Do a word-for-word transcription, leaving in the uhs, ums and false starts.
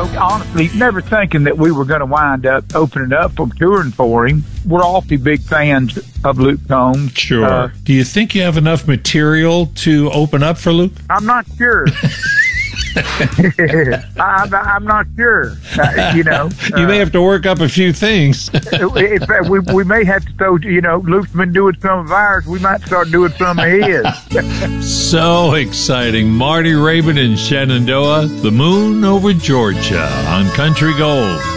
honestly, never thinking that we were going to wind up opening up from touring for him. We're awfully big fans of Luke Combs. Sure. Uh, Do you think you have enough material to open up for Luke? I'm not sure. I'm, I'm not sure. Uh, you know, you uh, may have to work up a few things. in fact, we we may have to throw. You know, Luke's been doing some of ours. We might start doing some of his. So exciting. Marty Raybon in Shenandoah, The Moon Over Georgia on Country Gold.